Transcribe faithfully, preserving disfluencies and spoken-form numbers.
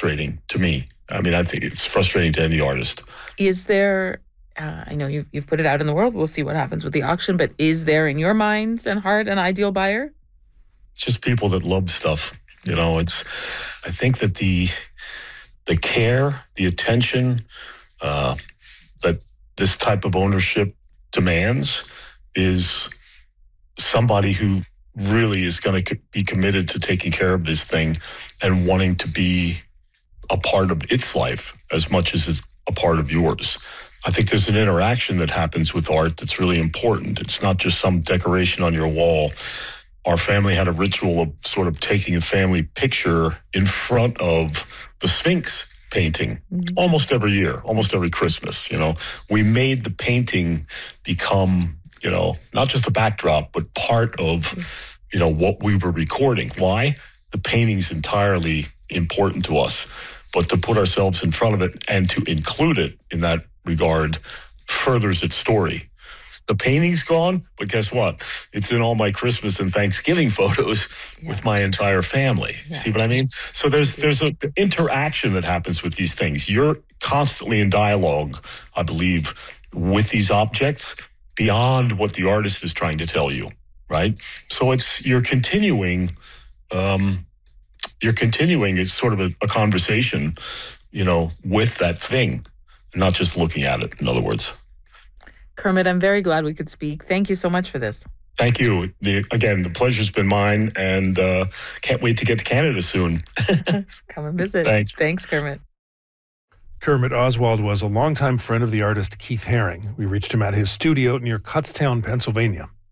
frustrating to me. I mean, I think it's frustrating to any artist. Is there, uh, I know you've, you've put it out in the world. We'll see what happens with the auction. But is there, in your mind and heart, an ideal buyer? It's just people that love stuff. You know, it's, I think that the, the care, the attention uh, that this type of ownership demands is somebody who really is going to be committed to taking care of this thing and wanting to be a part of its life as much as it's a part of yours. I think there's an interaction that happens with art that's really important. It's not just some decoration on your wall. Our family had a ritual of sort of taking a family picture in front of the Sphinx painting mm-hmm. almost every year, almost every Christmas. You know, we made the painting become, you know, not just a backdrop, but part of, you know, what we were recording. Why? The painting's entirely important to us, but to put ourselves in front of it and to include it in that regard furthers its story. The painting's gone, but guess what? It's in all my Christmas and Thanksgiving photos yeah. with my entire family. Yeah. See what I mean? So there's there's an interaction that happens with these things. You're constantly in dialogue, I believe, with these objects beyond what the artist is trying to tell you, right? So it's you're continuing, um, you're continuing. It's sort of a, a conversation, you know, with that thing, not just looking at it. In other words. Kermit, I'm very glad we could speak. Thank you so much for this. Thank you. The, again, the pleasure's been mine, and uh, can't wait to get to Canada soon. Come and visit. Thanks. Thanks, Kermit. Kermit Oswald was a longtime friend of the artist Keith Haring. We reached him at his studio near Kutztown, Pennsylvania.